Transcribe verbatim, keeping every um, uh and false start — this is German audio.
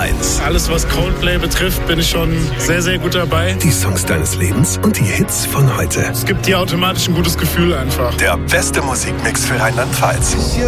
eins. Alles, was Coldplay betrifft, bin ich schon sehr, sehr gut dabei. Die Songs deines Lebens und die Hits von heute. Es gibt dir automatisch ein gutes Gefühl einfach. Der beste Musikmix für Rheinland-Pfalz.